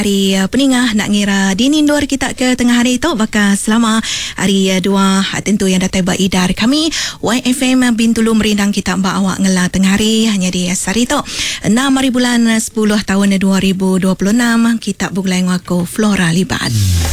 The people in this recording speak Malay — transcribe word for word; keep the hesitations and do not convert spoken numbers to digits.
Hari uh, peningah nak ngira dinindur kita ke tengah hari tu bakal selama hari uh, dua tentu yang datang beridar kami Y F M Bintulu merindang kita mbak awak ngela tengah hari hanya di hari tu enam hari bulan sepuluh tahun dua ribu dua puluh enam kita bulan aku Flora Libat.